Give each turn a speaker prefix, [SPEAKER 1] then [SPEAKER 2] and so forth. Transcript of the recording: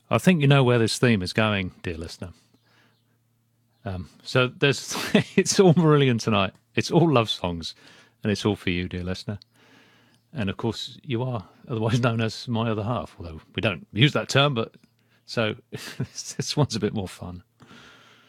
[SPEAKER 1] I think you know where this theme is going, dear listener. So there's, it's all Marillion tonight. It's all love songs, and it's all for you, dear listener. And of course, you are otherwise known as my other half, although we don't use that term. But so this one's a bit more fun.